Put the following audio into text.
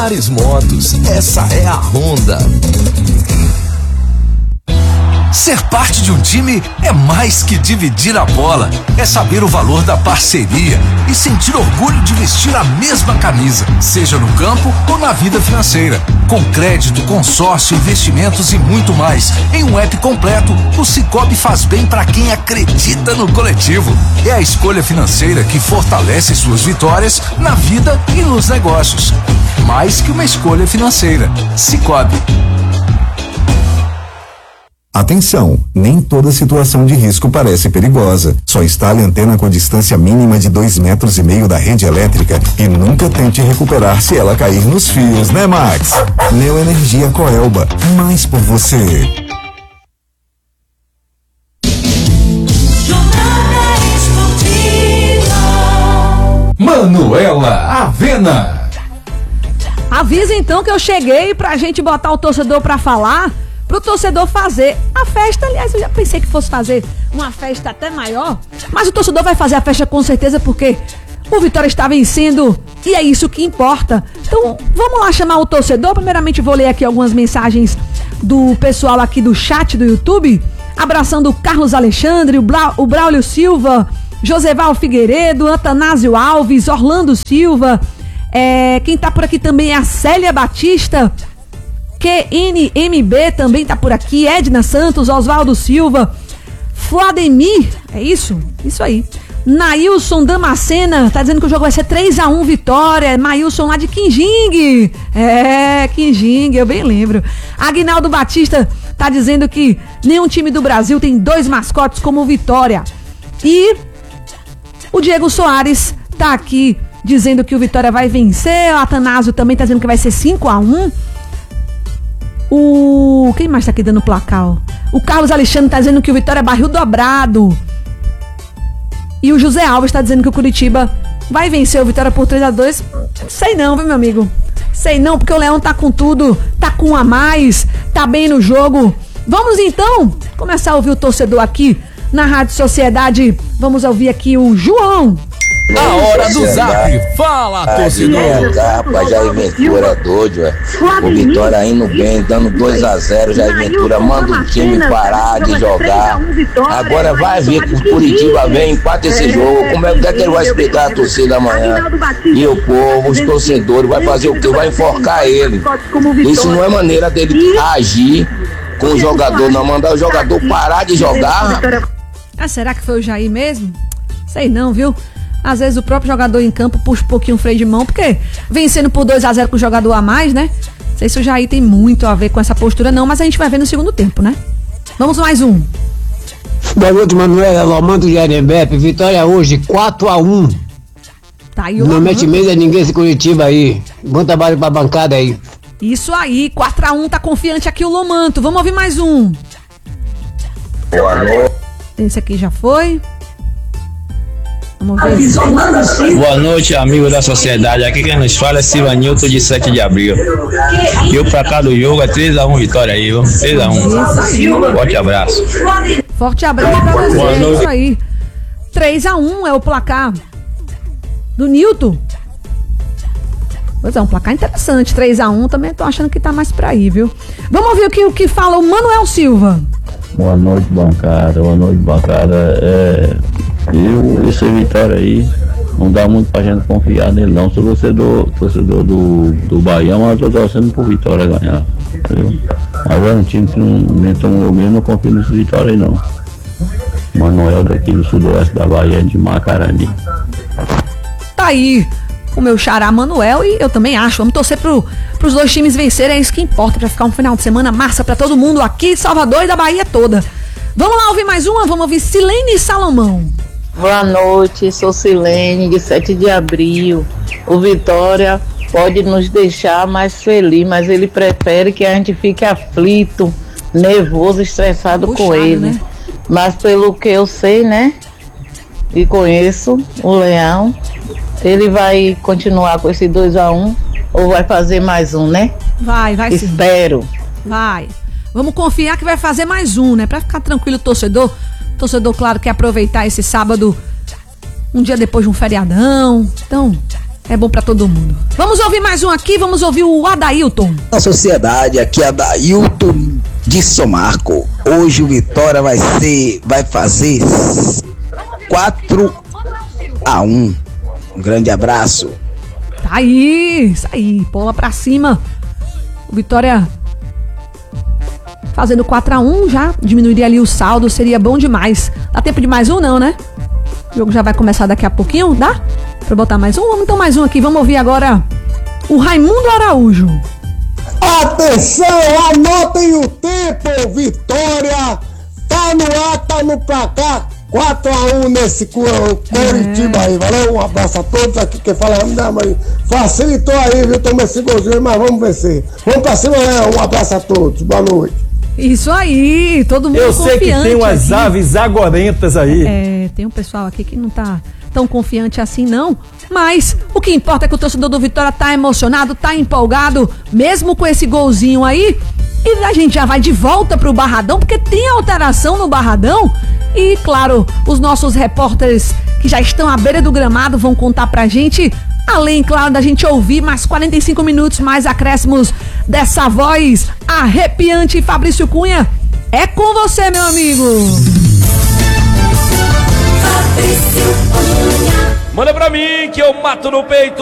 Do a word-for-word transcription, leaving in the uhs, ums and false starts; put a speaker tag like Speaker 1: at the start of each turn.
Speaker 1: Ares Motos, essa é a Honda. Ser parte de um time é mais que dividir a bola, é saber o valor da parceria e sentir orgulho de vestir a mesma camisa, seja no campo ou na vida financeira. Com crédito, consórcio, investimentos e muito mais, em um app completo, o Sicoob faz bem para quem acredita no coletivo. É a escolha financeira que fortalece suas vitórias na vida e nos negócios. Mais que uma escolha financeira. Sicoob.
Speaker 2: Atenção, nem toda situação de risco parece perigosa. Só instale antena com distância mínima de dois metros e meio da rede elétrica e nunca tente recuperar se ela cair nos fios, né, Max? Neoenergia Coelba, mais por você.
Speaker 3: Manuela Avena.
Speaker 4: Avisa então que eu cheguei pra gente botar o torcedor pra falar, pro torcedor fazer a festa. Aliás, eu já pensei que fosse fazer uma festa até maior, mas o torcedor vai fazer a festa com certeza, porque o Vitória está vencendo e é isso que importa. Então, vamos lá chamar o torcedor. Primeiramente, vou ler aqui algumas mensagens do pessoal aqui do chat do YouTube, abraçando o Carlos Alexandre, o, Bla, o Braulio Silva, Joseval Figueiredo, Antanásio Alves, Orlando Silva, é, quem tá por aqui também é a Célia Batista, Q N M B também tá por aqui, Edna Santos, Oswaldo Silva, Flademir, é isso? Isso aí. Nailson Damascena tá dizendo que o jogo vai ser três a um Vitória. Mailson lá de Quinjingue. É, Quinjingue, eu bem lembro. Aguinaldo Batista tá dizendo que nenhum time do Brasil tem dois mascotes como o Vitória. E o Diego Soares tá aqui dizendo que o Vitória vai vencer. O Atanásio também tá dizendo que vai ser cinco a um. O... Quem mais tá aqui dando placar? Ó? O Carlos Alexandre tá dizendo que o Vitória é barril dobrado. E o José Alves tá dizendo que o Curitiba vai vencer o Vitória por três a dois. Sei não, viu, meu amigo? Sei não, porque o Leão tá com tudo, tá com um a mais, tá bem no jogo. Vamos então começar a ouvir o torcedor aqui na Rádio Sociedade. Vamos ouvir aqui o João.
Speaker 3: A hora do Zap. Fala, torcedor.
Speaker 5: Rapaz, Jair Ventura doido, ué. O Vitória indo bem, dando dois a zero. Jair Ventura manda o time parar de jogar. Agora vai ver que o Curitiba vem, empata esse jogo. Como é que ele vai explicar a torcida amanhã? E o povo, os torcedores, vai fazer o quê? Vai enforcar ele. Isso não é maneira dele agir com o jogador, não. Mandar o jogador parar de jogar.
Speaker 4: Ah, será que foi o Jair mesmo? Sei não, viu? Às vezes o próprio jogador em campo puxa um pouquinho o freio de mão, porque vencendo por dois a zero com o jogador a mais, né? Não sei se o Jair tem muito a ver com essa postura não, mas a gente vai ver no segundo tempo, né? Vamos mais um.
Speaker 6: Boa noite, Manuela, Lomando de Arembepe. Vitória hoje, quatro a um.
Speaker 4: Tá aí,
Speaker 6: não mete medo a ninguém esse Curitiba aí. Bom trabalho pra bancada aí.
Speaker 4: Isso aí, quatro a um, tá confiante aqui o Lomanto. Vamos ouvir mais um.
Speaker 5: Boa noite.
Speaker 4: Esse aqui já foi.
Speaker 7: Boa noite, amigo da sociedade. Aqui quem nos fala é Silvanilton de sete de abril. E o placar do jogo é três a um Vitória aí, viu? três a um. Forte abraço.
Speaker 4: Forte abraço pra você. É isso aí. três a um é o placar do Nilton. Pois é, um placar interessante. três a um também tô achando que tá mais pra aí, viu? Vamos ouvir o que, o que fala o Manuel Silva.
Speaker 8: Boa noite, bancada. Boa noite, bancada. É, eu, esse Vitória aí, não dá muito pra gente confiar nele, não. Sou torcedor, torcedor do, do Bahia, mas eu tô torcendo pro Vitória ganhar. Entendeu? Mas é um time que não, então, eu mesmo não confio nesse Vitória aí, não. Manuel daqui do sudoeste da Bahia, de Macarani.
Speaker 4: Tá aí o meu xará Manuel e eu também acho. Vamos torcer pro, pros dois times vencerem, é isso que importa, pra ficar um final de semana massa pra todo mundo aqui, Salvador e da Bahia toda. Vamos lá ouvir mais uma, vamos ouvir Silene Salomão.
Speaker 9: Boa noite, sou Silene de sete de abril. O Vitória pode nos deixar mais feliz, mas ele prefere que a gente fique aflito, nervoso, estressado Puxado, com ele. Né? Mas pelo que eu sei, né, e conheço o Leão, ele vai continuar com esse dois a um ou vai fazer mais um, né?
Speaker 4: Vai, vai sim.
Speaker 9: Espero.
Speaker 4: Vai. Vamos confiar que vai fazer mais um, né? Pra ficar tranquilo o torcedor. O torcedor, claro, quer aproveitar esse sábado, um dia depois de um feriadão. Então, é bom pra todo mundo. Vamos ouvir mais um aqui, vamos ouvir o Adailton.
Speaker 10: Na sociedade, aqui é Adailton de São Marco. Hoje o Vitória vai ser, vai fazer quatro a um. Um grande abraço.
Speaker 4: Tá aí, isso aí, bola pra cima. O Vitória fazendo quatro a um já diminuiria ali o saldo, seria bom demais. Dá tempo de mais um não, né? O jogo já vai começar daqui a pouquinho, dá? Pra botar mais um? Vamos então mais um aqui, vamos ouvir agora o Raimundo Araújo.
Speaker 11: Atenção, anotem o tempo, Vitória tá no ar, tá no placar, quatro a um nesse Coritiba é. aí, valeu? Um abraço a todos, aqui quem fala é a mãe. Facilitou aí, viu? Toma esse golzinho, mas vamos vencer. Vamos pra cima, né? Um abraço a todos, boa noite.
Speaker 4: Isso aí, todo mundo
Speaker 12: Eu sei que tem umas
Speaker 4: aqui.
Speaker 12: aves agorentas aí.
Speaker 4: É, tem um pessoal aqui que não tá tão confiante assim não, mas o que importa é que o torcedor do Vitória tá emocionado, tá empolgado, mesmo com esse golzinho aí, e a gente já vai de volta pro Barradão, porque tem alteração no Barradão, e claro, os nossos repórteres que já estão à beira do gramado vão contar pra gente, além, claro, da gente ouvir mais quarenta e cinco minutos, mais acréscimos dessa voz arrepiante. Fabrício Cunha, é com você, meu amigo.
Speaker 3: Manda pra mim que eu mato no peito.